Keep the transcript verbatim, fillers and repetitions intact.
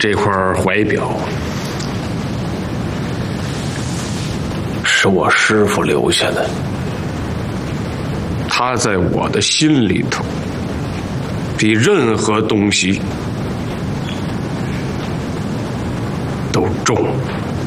这块怀表是我师父留下的，它在我的心里头比任何东西都重。